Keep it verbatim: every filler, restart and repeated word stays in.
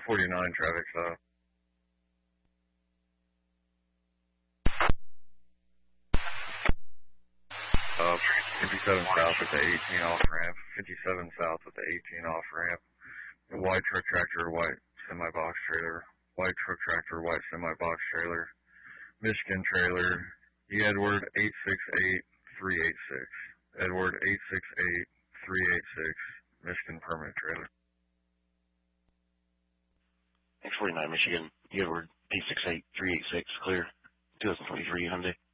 forty-nine traffic stop. Uh, fifty-seven south at the eighteen off ramp. fifty-seven south at the eighteen off ramp. A white truck tractor, white semi-box trailer. White truck tractor, white semi-box trailer. Michigan trailer. E. Edward eight six eight three eight six. Edward eight six eight three eight six. Michigan permanent trailer. X forty-nine Michigan, E. Edward eight six eight three eight six, clear. twenty twenty-three Hyundai.